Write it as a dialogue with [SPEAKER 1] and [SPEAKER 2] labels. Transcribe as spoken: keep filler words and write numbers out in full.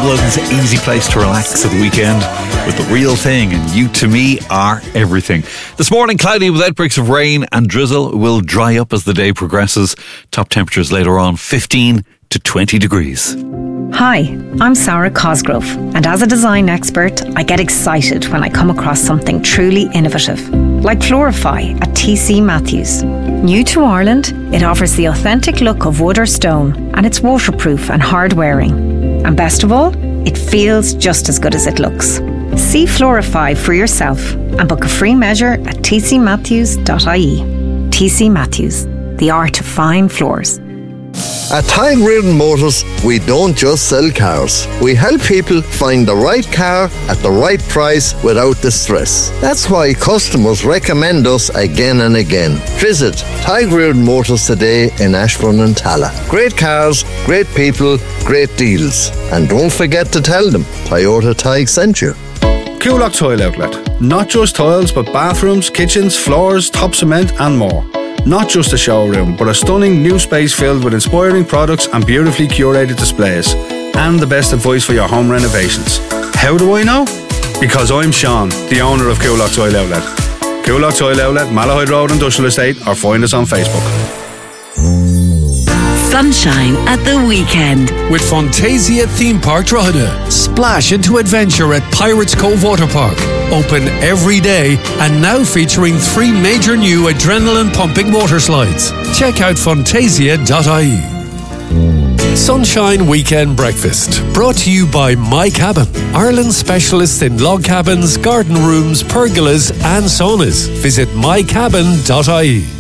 [SPEAKER 1] Dublin's easy place to relax at the weekend with The Real Thing and You To Me Are Everything. This morning, cloudy with outbreaks of rain and drizzle, will dry up as the day progresses. Top temperatures later on, fifteen to twenty degrees.
[SPEAKER 2] Hi, I'm Sarah Cosgrove, and as a design expert, I get excited when I come across something truly innovative, like Florify at T C Matthews. New to Ireland, it offers the authentic look of wood or stone, and it's waterproof and hard wearing. And best of all, it feels just as good as it looks. See Florify for yourself and book a free measure at t c matthews dot i e. T C Matthews, the art of fine floors.
[SPEAKER 3] At Tadhg Reardon Motors, we don't just sell cars. We help people find the right car at the right price without the stress. That's why customers recommend us again and again. Visit Tadhg Reardon Motors today in Ashbourne and Tala. Great cars, great people, great deals. And don't forget to tell them Toyota Tadhg sent you.
[SPEAKER 4] Coolock Tile Outlet. Not just tiles, but bathrooms, kitchens, floors, top cement and more. Not just a showroom, but a stunning new space filled with inspiring products and beautifully curated displays. And the best advice for your home renovations. How do I know? Because I'm Sean, the owner of Coolock Tile Outlet. Coolock Tile Outlet, Malahide Road Industrial Estate, or find us on Facebook.
[SPEAKER 5] Sunshine at the weekend
[SPEAKER 6] with Fantasia Theme Park Drogheda. Splash into adventure at Pirates Cove Water Park. Open every day and now featuring three major new adrenaline pumping water slides. Check out fantasia dot i e. Sunshine Weekend Breakfast, brought to you by My Cabin, Ireland's specialist in log cabins, garden rooms, pergolas and saunas. Visit my cabin dot i e.